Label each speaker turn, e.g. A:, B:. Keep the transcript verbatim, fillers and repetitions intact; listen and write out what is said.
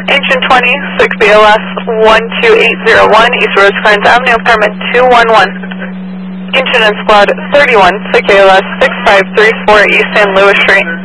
A: Engine twenty, six B L S one two eight zero one, East Rosecrans Avenue, permit two one one. Engine and squad thirty-one, six B L S six five three four, East Saint Louis Street.